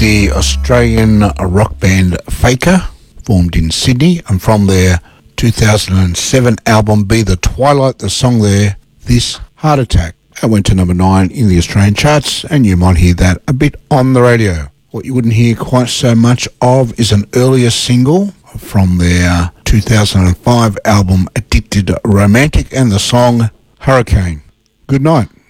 the Australian rock band Faker, formed in Sydney, and from their 2007 album Be the Twilight, the song there, This Heart Attack. It went to number 9 in the Australian charts, and you might hear that a bit on the radio. What you wouldn't hear quite so much of is an earlier single from their 2005 album Addicted Romantic, and the song Hurricane. Good night.